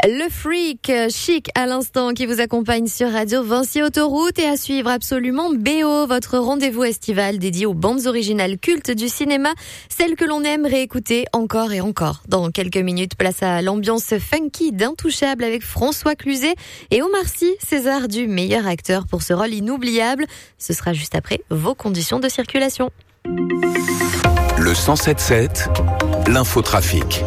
Le Freak Chic à l'instant qui vous accompagne sur Radio Vinci Autoroute, et à suivre absolument BO, votre rendez-vous estival dédié aux bandes originales cultes du cinéma, celles que l'on aime réécouter encore et encore. Dans quelques minutes, place à l'ambiance funky d'Intouchable avec François Cluzet et Omar Sy, César du meilleur acteur pour ce rôle inoubliable. Ce sera juste après vos conditions de circulation. Le 107.7, l'infotrafic.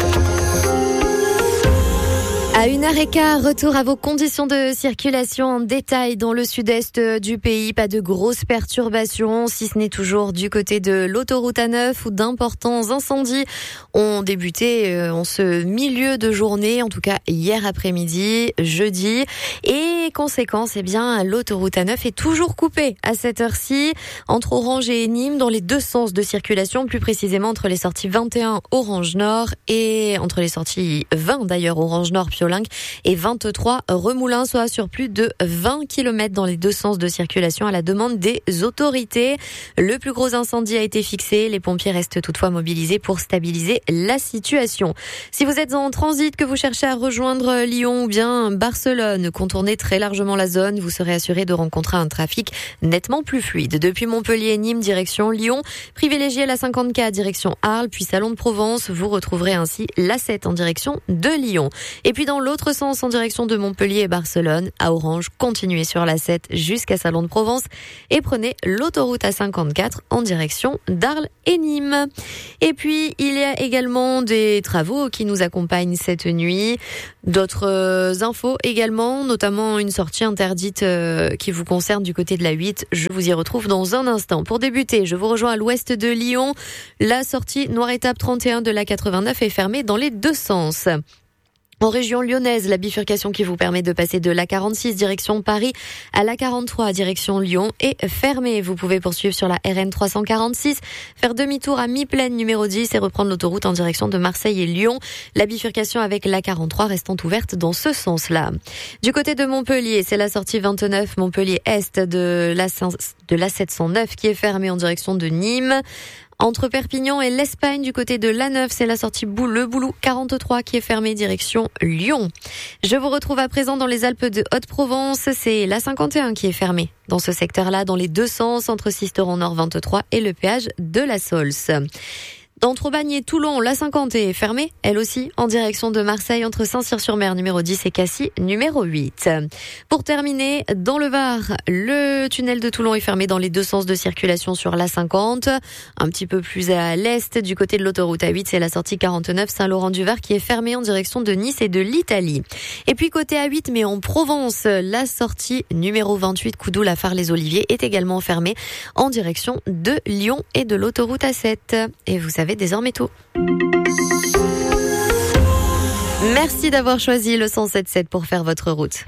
À 1h15, retour à vos conditions de circulation en détail dans le sud-est du pays. Pas de grosses perturbations, si ce n'est toujours du côté de l'autoroute A9 où d'importants incendies ont débuté en ce milieu de journée, en tout cas hier après-midi, jeudi. Et conséquence, l'autoroute A9 est toujours coupée à cette heure-ci entre Orange et Nîmes dans les deux sens de circulation, plus précisément entre les sorties 21 Orange Nord et entre les sorties 20 d'ailleurs Orange Nord Piolinck et 23 Remoulins, soit sur plus de 20 km dans les deux sens de circulation à la demande des autorités. Le plus gros incendie a été fixé. Les pompiers restent toutefois mobilisés pour stabiliser la situation. Si vous êtes en transit, que vous cherchez à rejoindre Lyon ou bien Barcelone, contournez très largement la zone. Vous serez assuré de rencontrer un trafic nettement plus fluide. Depuis Montpellier et Nîmes, direction Lyon, privilégiez la 54 direction Arles, puis Salon de Provence. Vous retrouverez ainsi la 7 en direction de Lyon. Et puis dans l'autre sens, en direction de Montpellier et Barcelone, à Orange, continuez sur la 7 jusqu'à Salon de Provence et prenez l'autoroute A54 en direction d'Arles et Nîmes. Et puis, il y a également des travaux qui nous accompagnent cette nuit. D'autres infos également, notamment une sortie interdite qui vous concerne du côté de la 8. Je vous y retrouve dans un instant. Pour débuter, je vous rejoins à l'ouest de Lyon. La sortie Noir-Étape 31 de la 89 est fermée dans les deux sens. En région lyonnaise, la bifurcation qui vous permet de passer de l'A46 direction Paris à l'A43 direction Lyon est fermée. Vous pouvez poursuivre sur la RN 346, faire demi-tour à mi-plaine numéro 10 et reprendre l'autoroute en direction de Marseille et Lyon. La bifurcation avec l'A43 restant ouverte dans ce sens-là. Du côté de Montpellier, c'est la sortie 29 Montpellier-Est de l'A709 qui est fermée en direction de Nîmes. Entre Perpignan et l'Espagne, du côté de l'A9, c'est la sortie Le Boulou 43 qui est fermée direction Lyon. Je vous retrouve à présent dans les Alpes de Haute-Provence. C'est la 51 qui est fermée dans ce secteur-là, dans les deux sens, entre Sisteron Nord 23 et le péage de la Saulce. Entre Aubagne et Toulon, la 50 est fermée, elle aussi, en direction de Marseille, entre Saint-Cyr-sur-Mer numéro 10 et Cassis numéro 8. Pour terminer, dans le Var, le tunnel de Toulon est fermé dans les deux sens de circulation sur la 50. Un petit peu plus à l'est, du côté de l'autoroute A8, c'est la sortie 49 Saint-Laurent-du-Var qui est fermée en direction de Nice et de l'Italie. Et puis côté A8, mais en Provence, la sortie numéro 28 Coudoux-la-Phare-les-Oliviers est également fermée en direction de Lyon et de l'autoroute A7. Et vous savez désormais tout. Merci d'avoir choisi le 107.7 pour faire votre route.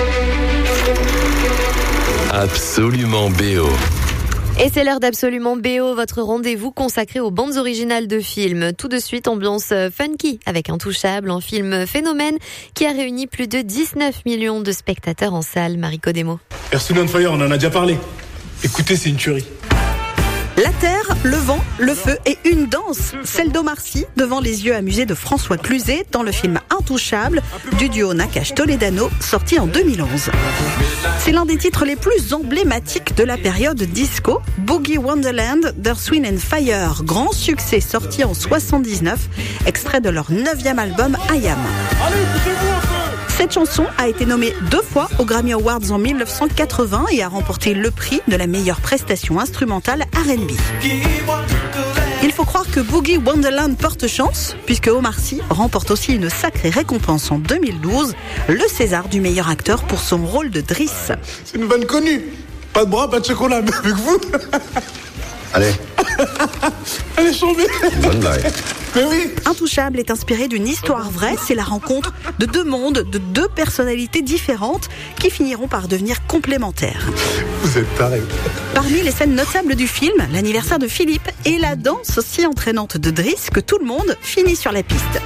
Absolument BO. Et c'est l'heure d'Absolument BO, votre rendez-vous consacré aux bandes originales de films. Tout de suite, ambiance funky avec Intouchable, un film phénomène qui a réuni plus de 19 millions de spectateurs en salle. Mariko Demo. Earth, Wind & Fire, on en a déjà parlé. Écoutez, c'est une tuerie. La terre, le vent, le feu et une danse, celle d'Omar Sy devant les yeux amusés de François Cluzet dans le film Intouchable du duo Nakache-Toledano sorti en 2011. C'est l'un des titres les plus emblématiques de la période disco, Boogie Wonderland d'Earth, Wind & Fire, grand succès sorti en 79, extrait de leur 9e album I Am. Cette chanson a été nommée 2 fois aux Grammy Awards en 1980 et a remporté le prix de la meilleure prestation instrumentale R&B. Il faut croire que Boogie Wonderland porte chance, puisque Omar Sy remporte aussi une sacrée récompense en 2012, le César du meilleur acteur pour son rôle de Driss. C'est une vanne connue. Pas de bras, pas de chocolat, mais avec vous. Allez. Elle est chambée. Bonne blague. Mais oui. Intouchable est inspiré d'une histoire vraie. C'est la rencontre de deux mondes, de deux personnalités différentes qui finiront par devenir complémentaires. Vous êtes pareil. Parmi les scènes notables du film, l'anniversaire de Philippe et la danse si entraînante de Driss que tout le monde finit sur la piste.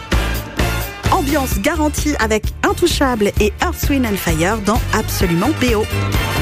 Ambiance garantie avec Intouchable et Earth, Wind & Fire dans Absolument BO.